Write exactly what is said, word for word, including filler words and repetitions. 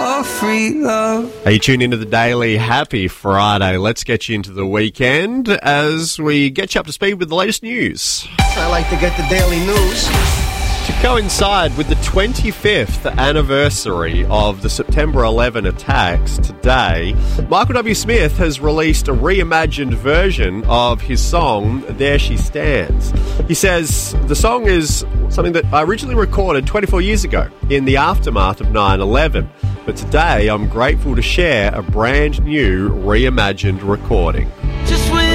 for free love. Are you tuned into the Daily? Happy Friday. Let's get you into the weekend as we get you up to speed with the latest news. I like to get the daily news. To coincide with the twenty-fifth anniversary of the September eleventh attacks today, Michael W. Smith has released a reimagined version of his song, There She Stands. He says, the song is something that I originally recorded twenty-four years ago in the aftermath of nine eleven. But today I'm grateful to share a brand new reimagined recording. Just when